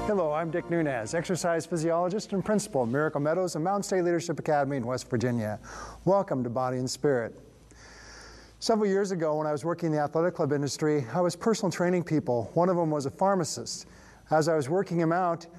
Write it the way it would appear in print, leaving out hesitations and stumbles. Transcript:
Hello, I'm Dick Nunez, exercise physiologist and principal of Miracle Meadows and Mountain State Leadership Academy in West Virginia. Welcome to Body and Spirit. Several years ago, when I was working in the athletic club industry, I was personal training people. One of them was a pharmacist. As I was working him out,